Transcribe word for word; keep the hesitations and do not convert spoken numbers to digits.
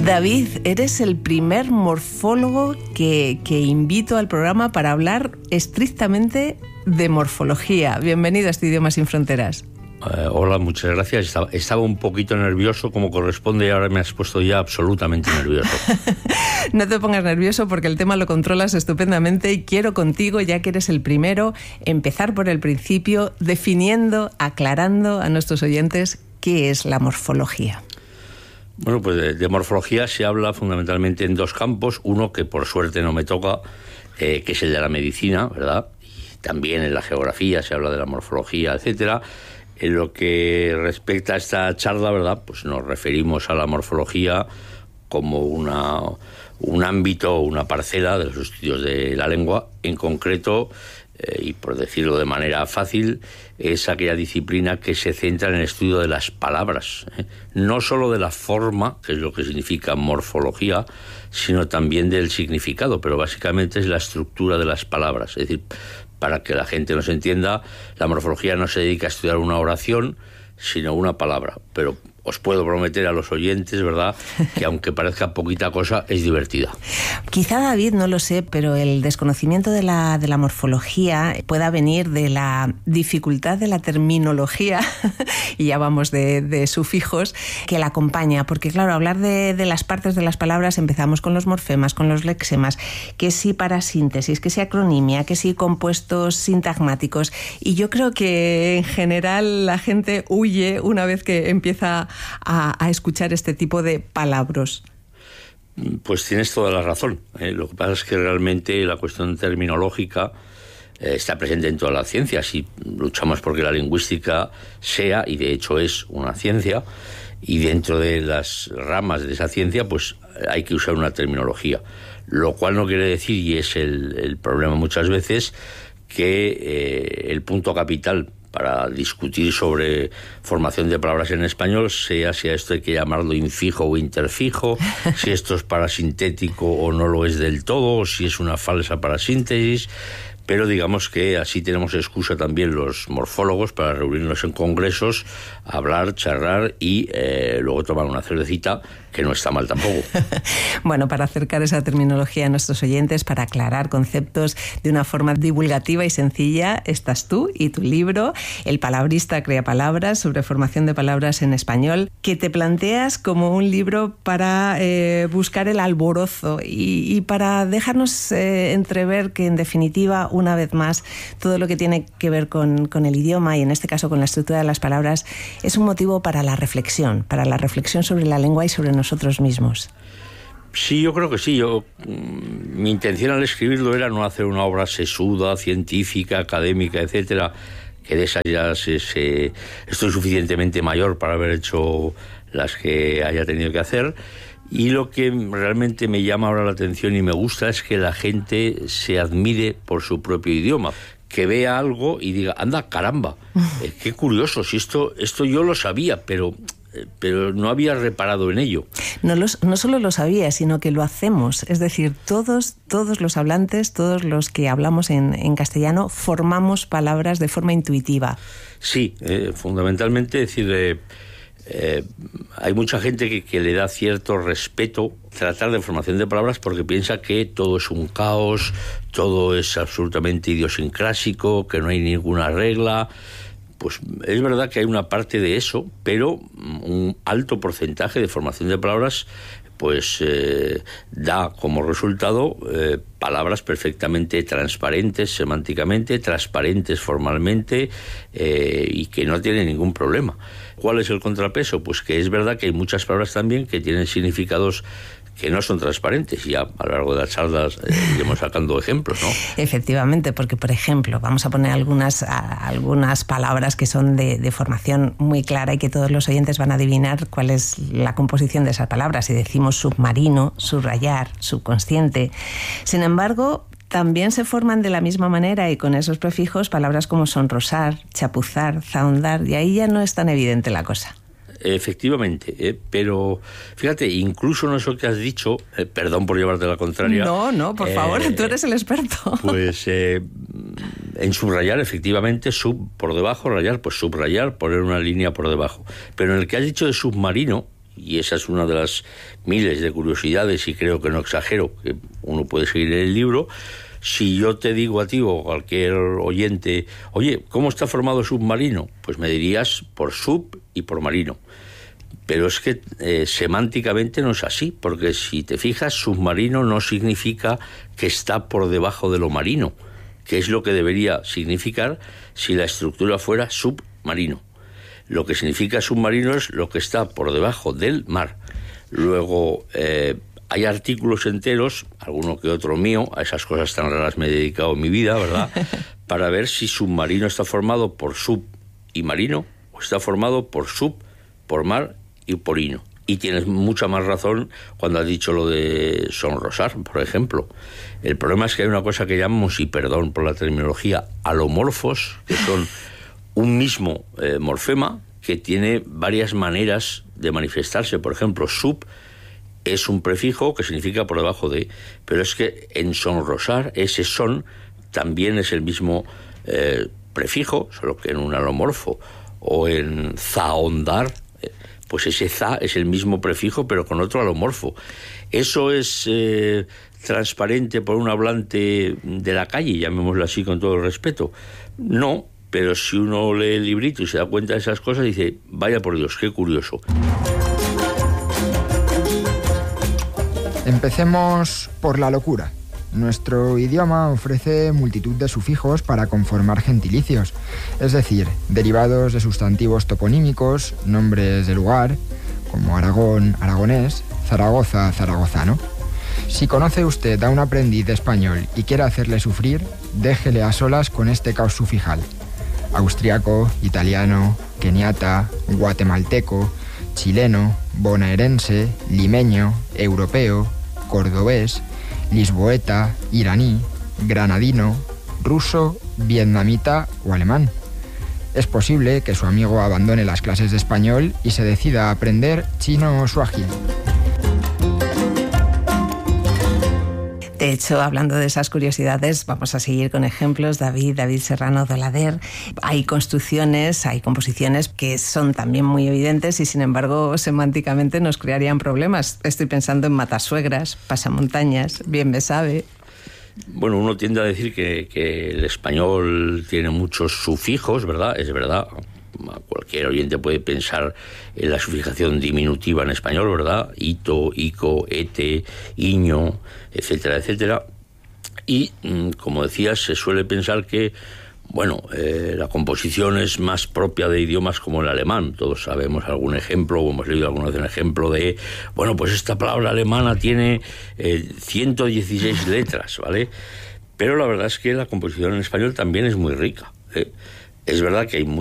David, eres el primer morfólogo que, que invito al programa para hablar estrictamente de morfología. Bienvenido a este Idiomas sin Fronteras. Uh, hola, muchas gracias. Estaba, estaba un poquito nervioso, como corresponde, y ahora me has puesto ya absolutamente nervioso. No te pongas nervioso porque el tema lo controlas estupendamente y quiero contigo, ya que eres el primero, empezar por el principio, definiendo, aclarando a nuestros oyentes qué es la morfología. Bueno, pues de, de morfología se habla fundamentalmente en dos campos. Uno que por suerte no me toca, eh, que es el de la medicina, ¿verdad? Y también en la geografía se habla de la morfología, etcétera. En lo que respecta a esta charla, ¿verdad?, pues nos referimos a la morfología como una, un ámbito, una parcela de los estudios de la lengua. En concreto, eh, y por decirlo de manera fácil, es aquella disciplina que se centra en el estudio de las palabras, ¿eh? No solo de la forma, que es lo que significa morfología, sino también del significado, pero básicamente es la estructura de las palabras. Es decir, para que la gente nos entienda, la morfología no se dedica a estudiar una oración, sino una palabra. Pero os puedo prometer a los oyentes, ¿verdad?, que aunque parezca poquita cosa, es divertida. Quizá, David, no lo sé, pero el desconocimiento de la, de la morfología pueda venir de la dificultad de la terminología, y ya vamos de, de sufijos, que la acompaña. Porque, claro, hablar de, de las partes de las palabras, empezamos con los morfemas, con los lexemas, que sí parasíntesis, que sí acronimia, que sí compuestos sintagmáticos. Y yo creo que, en general, la gente huye una vez que empieza A, a escuchar este tipo de palabras. Pues tienes toda la razón, ¿eh? Lo que pasa es que realmente la cuestión terminológica eh, está presente en todas las ciencias y luchamos porque la lingüística sea, y de hecho es, una ciencia, y dentro de las ramas de esa ciencia pues hay que usar una terminología, lo cual no quiere decir, y es el, el problema muchas veces, que eh, el punto capital para discutir sobre formación de palabras en español sea si a esto hay que llamarlo infijo o interfijo, si esto es parasintético o no lo es del todo, o si es una falsa parasíntesis. Pero digamos que así tenemos excusa también los morfólogos para reunirnos en congresos, hablar, charlar y eh, luego tomar una cervecita, que no está mal tampoco. Bueno, para acercar esa terminología a nuestros oyentes, para aclarar conceptos de una forma divulgativa y sencilla, estás tú y tu libro, El palabrista crea palabras, sobre formación de palabras en español, que te planteas como un libro para eh, buscar el alborozo y, y para dejarnos eh, entrever que, en definitiva, una vez más, todo lo que tiene que ver con, con el idioma, y en este caso con la estructura de las palabras, es un motivo para la reflexión, para la reflexión sobre la lengua y sobre nosotros mismos. Sí, yo creo que sí. Yo, mi intención al escribirlo era no hacer una obra sesuda, científica, académica, etcétera, que de esas ya se, se, estoy suficientemente mayor para haber hecho las que haya tenido que hacer. Y lo que realmente me llama ahora la atención y me gusta es que la gente se admire por su propio idioma, que vea algo y diga, anda, caramba, eh, qué curioso, si esto, esto yo lo sabía, pero... pero no había reparado en ello. No, los, no solo lo sabía, sino que lo hacemos. Es decir, todos, todos los hablantes, todos los que hablamos en, en castellano, formamos palabras de forma intuitiva. Sí, eh, fundamentalmente, es decir, eh, eh, hay mucha gente que, que le da cierto respeto tratar de formación de palabras porque piensa que todo es un caos, todo es absolutamente idiosincrásico, que no hay ninguna regla. Pues es verdad que hay una parte de eso, pero un alto porcentaje de formación de palabras pues eh, da como resultado eh, palabras perfectamente transparentes semánticamente, transparentes formalmente eh, y que no tienen ningún problema. ¿Cuál es el contrapeso? Pues que es verdad que hay muchas palabras también que tienen significados que no son transparentes, y ya a lo largo de las charlas eh, iremos sacando ejemplos, ¿no? Efectivamente, porque, por ejemplo, vamos a poner algunas, a, algunas palabras que son de, de formación muy clara y que todos los oyentes van a adivinar cuál es la composición de esas palabras. Si decimos submarino, subrayar, subconsciente. Sin embargo, también se forman de la misma manera y con esos prefijos palabras como sonrosar, chapuzar, zahondar, y ahí ya no es tan evidente la cosa. Efectivamente, eh, pero fíjate, incluso en eso que has dicho, eh, perdón por llevarte la contraria. No, no, por eh, favor, tú eres el experto. Pues eh, en subrayar, efectivamente, sub por debajo, rayar, pues subrayar, poner una línea por debajo. Pero en el que has dicho de submarino, y esa es una de las miles de curiosidades, y creo que no exagero, que uno puede seguir en el libro. Si yo te digo a ti o a cualquier oyente, oye, ¿cómo está formado submarino? Pues me dirías por sub y por marino. Pero es que eh, semánticamente no es así, porque si te fijas, submarino no significa que está por debajo de lo marino, que es lo que debería significar si la estructura fuera submarino. Lo que significa submarino es lo que está por debajo del mar. Luego, eh, hay artículos enteros, alguno que otro mío, a esas cosas tan raras me he dedicado en mi vida, ¿verdad?, para ver si submarino está formado por sub y marino, o está formado por sub, por mar y por ino. Y tienes mucha más razón cuando has dicho lo de sonrosar, por ejemplo. El problema es que hay una cosa que llamamos, y perdón por la terminología, alomorfos, que son un mismo eh, morfema que tiene varias maneras de manifestarse. Por ejemplo, sub es un prefijo que significa por debajo de, pero es que en sonrosar, ese son también es el mismo eh, prefijo, solo que en un alomorfo. O en zahondar, eh, pues ese za es el mismo prefijo, pero con otro alomorfo. Eso es eh, transparente por un hablante de la calle, llamémoslo así con todo el respeto. No, pero si uno lee el librito y se da cuenta de esas cosas, dice, vaya por Dios, qué curioso. Empecemos por la locura. Nuestro idioma ofrece multitud de sufijos para conformar gentilicios, es decir, derivados de sustantivos toponímicos, nombres de lugar, como Aragón, aragonés, Zaragoza, zaragozano. Si conoce usted a un aprendiz de español y quiere hacerle sufrir, déjele a solas con este caos sufijal. Austriaco, italiano, keniata, guatemalteco, chileno, bonaerense, limeño, europeo, cordobés, lisboeta, iraní, granadino, ruso, vietnamita o alemán. Es posible que su amigo abandone las clases de español y se decida a aprender chino o suajili. De hecho, hablando de esas curiosidades, vamos a seguir con ejemplos. David, David Serrano Dolader. Hay construcciones, hay composiciones que son también muy evidentes y, sin embargo, semánticamente nos crearían problemas. Estoy pensando en Matasuegras, Pasamontañas, Bien me sabe. Bueno, uno tiende a decir que, que el español tiene muchos sufijos, ¿verdad? Es verdad. Cualquier oyente puede pensar en la sufijación diminutiva en español, ¿verdad? Ito, ico, ete, iño, etcétera, etcétera. Y, como decías, se suele pensar que, bueno, eh, la composición es más propia de idiomas como el alemán. Todos sabemos algún ejemplo, o hemos leído alguna vez un ejemplo de, bueno, pues esta palabra alemana tiene eh, ciento dieciséis letras, ¿vale? Pero la verdad es que la composición en español también es muy rica, ¿eh? Es verdad que hay